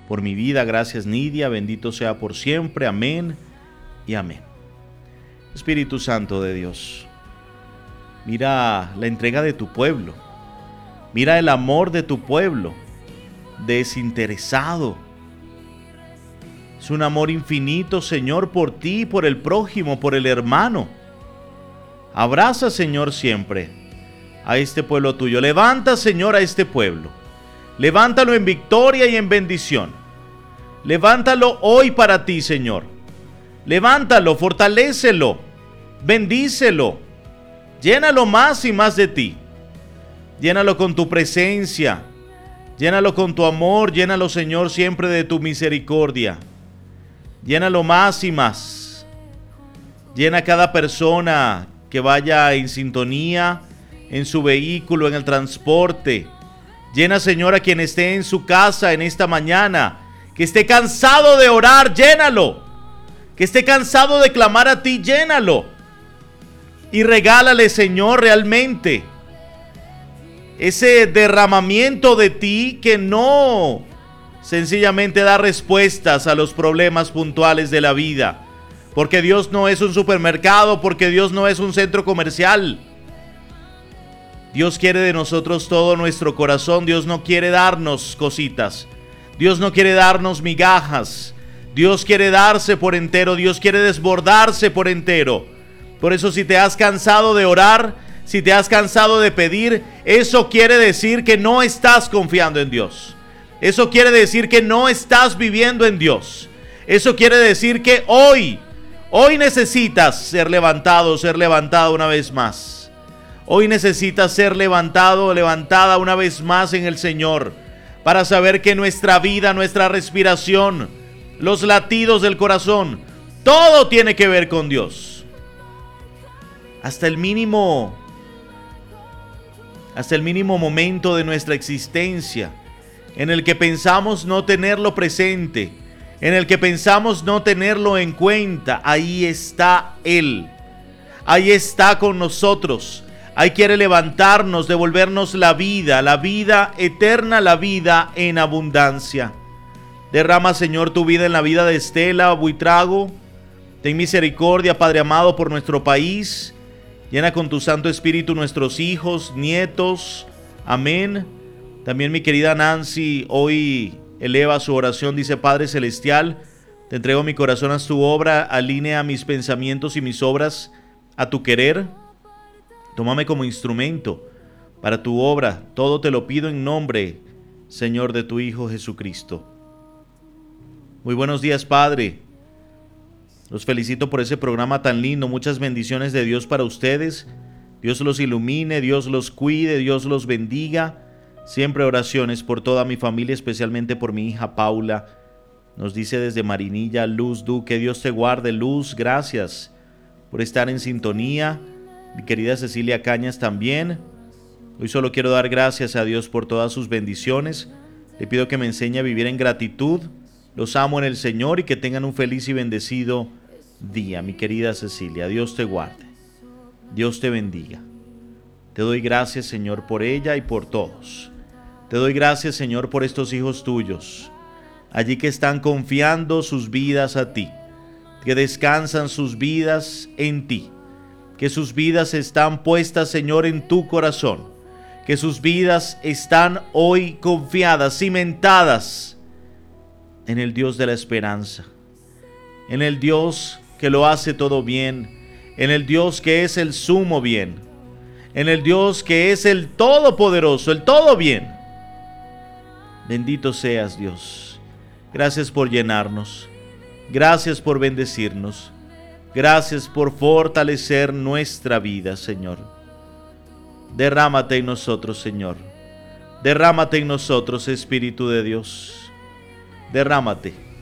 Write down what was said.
por mi vida. Gracias, Nidia. Bendito sea por siempre. Amén y amén. Espíritu Santo de Dios, mira la entrega de tu pueblo. Mira el amor de tu pueblo, desinteresado. Es un amor infinito, Señor, por ti, por el prójimo, por el hermano. Abraza, Señor, siempre a este pueblo tuyo. Levanta, Señor, a este pueblo. Levántalo en victoria y en bendición. Levántalo hoy para ti, Señor. Levántalo, fortalécelo, bendícelo. Llénalo más y más de ti. Llénalo con tu presencia. Llénalo con tu amor. Llénalo, Señor, siempre de tu misericordia. Llénalo más y más. Llena a cada persona que vaya en sintonía, en su vehículo, en el transporte. Llena, Señor, a quien esté en su casa en esta mañana, que esté cansado de orar, llénalo. Que esté cansado de clamar a ti, llénalo. Y regálale, Señor, realmente ese derramamiento de ti que no sencillamente da respuestas a los problemas puntuales de la vida. Porque Dios no es un supermercado, porque Dios no es un centro comercial. Dios quiere de nosotros todo nuestro corazón. Dios no quiere darnos cositas. Dios no quiere darnos migajas. Dios quiere darse por entero. Dios quiere desbordarse por entero. Por eso, si te has cansado de orar, si te has cansado de pedir, eso quiere decir que no estás confiando en Dios. Eso quiere decir que no estás viviendo en Dios. Eso quiere decir que hoy necesitas ser levantado, ser levantada una vez más. Hoy necesitas ser levantado, levantada una vez más en el Señor, para saber que nuestra vida, nuestra respiración, los latidos del corazón, todo tiene que ver con Dios. Hasta el mínimo momento de nuestra existencia, en el que pensamos no tenerlo presente, en el que pensamos no tenerlo en cuenta, ahí está Él. Ahí está con nosotros. Ahí quiere levantarnos, devolvernos la vida eterna, la vida en abundancia. Derrama, Señor, tu vida en la vida de Estela Buitrago. Ten misericordia, Padre amado, por nuestro país. Llena con tu Santo Espíritu nuestros hijos, nietos. Amén. También mi querida Nancy hoy eleva su oración. Dice: Padre Celestial, te entrego mi corazón a tu obra. Alinea mis pensamientos y mis obras a tu querer. Tómame como instrumento para tu obra. Todo te lo pido en nombre, Señor, de tu Hijo Jesucristo. Muy buenos días, Padre. Los felicito por ese programa tan lindo. Muchas bendiciones de Dios para ustedes. Dios los ilumine, Dios los cuide, Dios los bendiga. Siempre oraciones por toda mi familia, especialmente por mi hija Paula. Nos dice desde Marinilla Luz Du, que Dios te guarde, Luz. Gracias por estar en sintonía. Mi querida Cecilia Cañas también. Hoy solo quiero dar gracias a Dios por todas sus bendiciones. Le pido que me enseñe a vivir en gratitud. Los amo en el Señor y que tengan un feliz y bendecido día. Mi querida Cecilia, Dios te guarde. Dios te bendiga. Te doy gracias, Señor, por ella y por todos. Te doy gracias, Señor, por estos hijos tuyos, allí que están confiando sus vidas a ti, que descansan sus vidas en ti, que sus vidas están puestas, Señor, en tu corazón, que sus vidas están hoy confiadas, cimentadas en el Dios de la esperanza, en el Dios que lo hace todo bien, en el Dios que es el sumo bien, en el Dios que es el todopoderoso, el todo bien. Bendito seas, Dios. Gracias por llenarnos. Gracias por bendecirnos. Gracias por fortalecer nuestra vida, Señor. Derrámate en nosotros, Señor. Derrámate en nosotros, Espíritu de Dios. Derrámate.